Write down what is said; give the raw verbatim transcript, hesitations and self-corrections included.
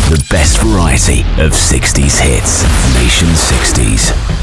The best variety of sixties hits. Nation sixties.